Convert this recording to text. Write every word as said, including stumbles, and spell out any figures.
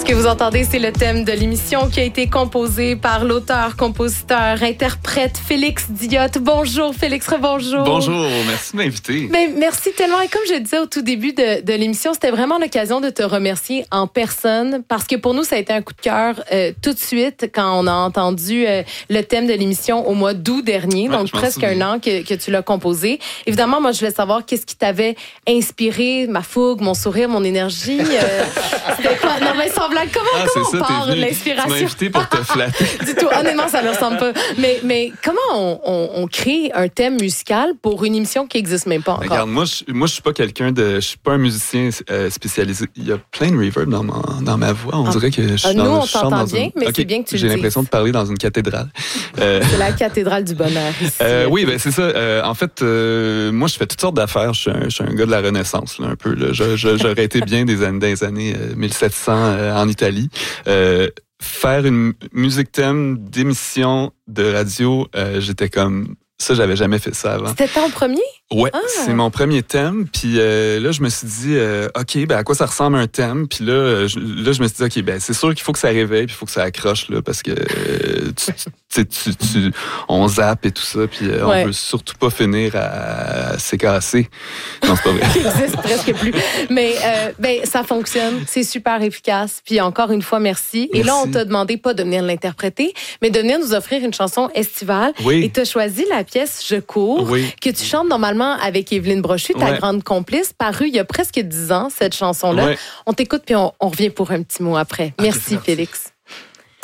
Ce que vous entendez, c'est le thème de l'émission qui a été composé par l'auteur, compositeur, interprète Félix Diot. Bonjour Félix, rebonjour. Bonjour, merci de m'inviter. Ben, merci tellement. Et comme je disais au tout début de, de l'émission, c'était vraiment l'occasion de te remercier en personne parce que pour nous, ça a été un coup de cœur euh, tout de suite quand on a entendu euh, le thème de l'émission au mois d'août dernier, ouais, donc presque un an que, que tu l'as composé. Évidemment, moi, je voulais savoir qu'est-ce qui t'avait inspiré, ma fougue, mon sourire, mon énergie. Euh, c'était quoi? Non, mais sans blague, comment, ah, comment ça, on part de l'inspiration? Tu m'as invité pour te flatter. Du tout, honnêtement, ça ne ressemble pas. Mais, mais comment on, on, on crée un thème musical pour une émission qui n'existe même pas encore? Regarde, moi, je, moi, je suis pas quelqu'un de... Je suis pas un musicien euh, spécialisé. Il y a plein de reverb dans ma, dans ma voix. On ah, dirait que je suis nous, dans, on je chante t'entend dans bien, une... mais okay, c'est bien que tu le J'ai dises. l'impression de parler dans une cathédrale. Euh... C'est la cathédrale du bonheur ici. Euh, oui, ben c'est ça. Euh, en fait, euh, moi, je fais toutes sortes d'affaires. Je suis un, je suis un gars de la Renaissance, là, un peu. Là. Je, je, j'aurais été bien des années, des années euh, mille sept cents euh, en Italie. Euh, faire une musique thème d'émission de radio, euh, j'étais comme... Ça, j'avais jamais fait ça avant. C'était ton premier? Ouais, ah. c'est mon premier thème. Puis euh, là, je me suis dit, euh, OK, ben à quoi ça ressemble un thème? Puis là, je, là, je me suis dit, OK, ben c'est sûr qu'il faut que ça réveille, puis il faut que ça accroche, là, parce que euh, tu, tu, tu, tu, on zappe et tout ça, puis euh, ouais. on veut surtout pas finir à, à s'écasser. Non, c'est pas vrai. Ça n'existe presque plus. Mais euh, ben ça fonctionne, c'est super efficace. Puis encore une fois, merci. merci. Et là, on t'a demandé pas de venir l'interpréter, mais de venir nous offrir une chanson estivale. Oui. Et tu as choisi la pièce « Je cours oui. » que tu chantes normalement avec Évelyne Brochu, ta ouais. grande complice, parue il y a presque dix ans, cette chanson-là. Ouais. On t'écoute puis on, on revient pour un petit mot après. Okay, merci, Félix.